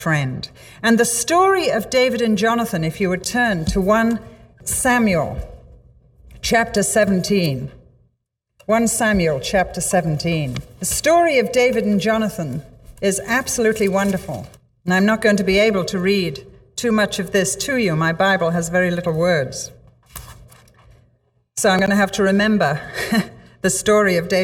friend. And the story of David and Jonathan, if you would turn to 1 Samuel chapter 17. 1 Samuel chapter 17. The story of David and Jonathan is absolutely wonderful. And I'm not going to be able to read too much of this to you. My Bible has very little words. So I'm going to have to remember the story of David